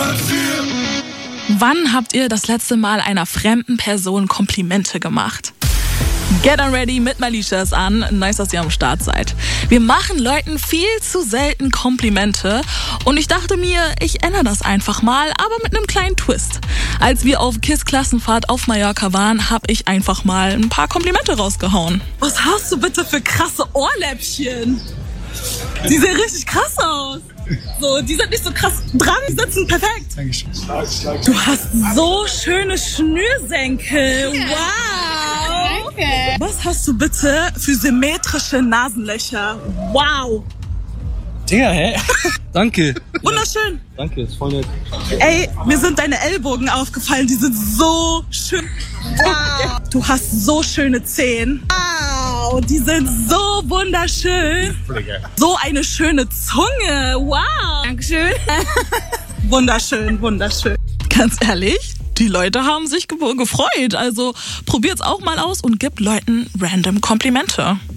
Wann habt ihr das letzte Mal einer fremden Person Komplimente gemacht? Get on ready mit Malisha ist an. Nice, dass ihr am Start seid. Wir machen Leuten viel zu selten Komplimente und ich dachte mir, ich ändere das einfach mal, aber mit einem kleinen Twist. Als wir auf KISS-Klassenfahrt auf Mallorca waren, habe ich einfach mal ein paar Komplimente rausgehauen. Was hast du bitte für krasse Ohrläppchen? Die sehen richtig krass aus. So, die sind nicht so krass dran, die sitzen perfekt. Dankeschön. Du hast so schöne Schnürsenkel. Wow. Danke. Was hast du bitte für symmetrische Nasenlöcher? Wow. Digga, hä? Danke. Wunderschön. Danke, ist voll nett. Ey, mir sind deine Ellbogen aufgefallen, die sind so schön. Wow. Du hast so schöne Zehen. Wow, die sind so wunderschön. So eine schöne Zunge. Wow. Dankeschön. Wunderschön, wunderschön. Ganz ehrlich, die Leute haben sich gefreut. Also probiert's auch mal aus und gebt Leuten random Komplimente.